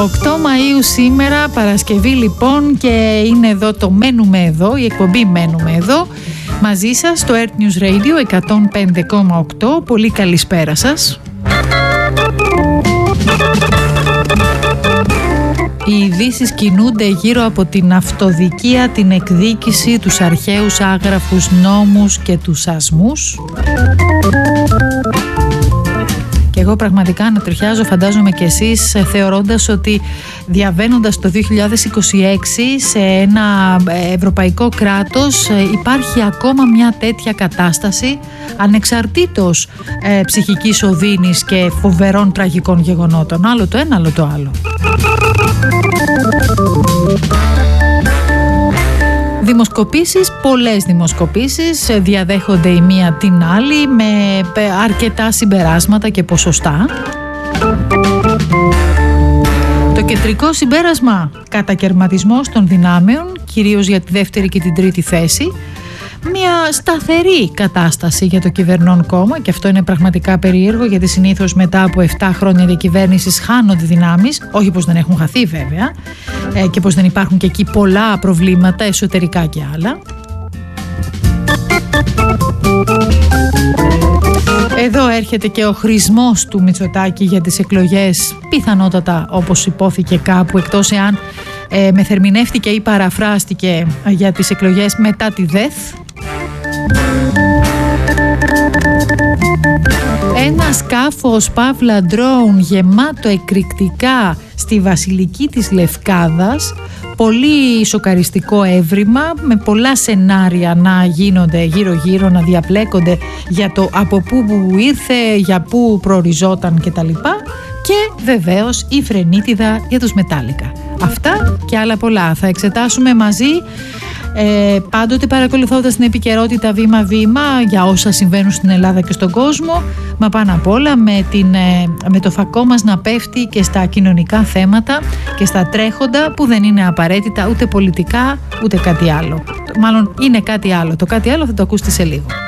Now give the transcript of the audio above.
Μαΐου σήμερα, Παρασκευή λοιπόν, και είναι εδώ το Μένουμε Εδώ, η εκπομπή Μένουμε Εδώ, μαζί σας στο Earth News Radio 105,8. Πολύ καλησπέρα σας. Οι ειδήσεις κινούνται γύρω από την αυτοδικία, την εκδίκηση, τους αρχαίους άγραφους νόμους και τους ασμούς. Και εγώ πραγματικά ανατριχιάζω, φαντάζομαι και εσείς, θεωρώντας ότι διαβαίνοντας το 2026 σε ένα ευρωπαϊκό κράτος υπάρχει ακόμα μια τέτοια κατάσταση, ανεξαρτήτως ψυχικής οδύνης και φοβερών τραγικών γεγονότων. Άλλο το ένα, άλλο το άλλο. Δημοσκοπήσεις, πολλές δημοσκοπήσεις διαδέχονται η μία την άλλη με αρκετά συμπεράσματα και ποσοστά. Το κεντρικό συμπέρασμα, κατακαιρματισμός των δυνάμεων, κυρίως για τη δεύτερη και την τρίτη θέση. Μια σταθερή κατάσταση για το κυβερνών κόμμα, και αυτό είναι πραγματικά περίεργο, γιατί συνήθως μετά από 7 χρόνια διακυβέρνησης χάνονται δυνάμεις, όχι πως δεν έχουν χαθεί βέβαια, και πως δεν υπάρχουν και εκεί πολλά προβλήματα εσωτερικά και άλλα. Εδώ έρχεται και ο χρησμός του Μητσοτάκη για τις εκλογές, πιθανότατα όπως υπόθηκε κάπου, εκτός εάν μεθερμινεύτηκε ή παραφράστηκε για τις εκλογές μετά τη ΔΕΘ. Ένα σκάφος παύλα ντρόουν γεμάτο εκρηκτικά στη Βασιλική της Λευκάδας, πολύ σοκαριστικό έβριμα με πολλά σενάρια να γίνονται γύρω-γύρω, να διαπλέκονται για το από πού ήρθε, για πού προοριζόταν κτλ. Και βεβαίως η φρενίτιδα για τους Μετάλλικα. Αυτά και άλλα πολλά θα εξετάσουμε μαζί, πάντοτε παρακολουθώντας την επικαιρότητα βήμα-βήμα για όσα συμβαίνουν στην Ελλάδα και στον κόσμο, μα πάνω απ' όλα με το φακό μας να πέφτει και στα κοινωνικά θέματα και στα τρέχοντα, που δεν είναι απαραίτητα ούτε πολιτικά ούτε κάτι άλλο. Μάλλον είναι κάτι άλλο. Το κάτι άλλο θα το ακούσετε σε λίγο.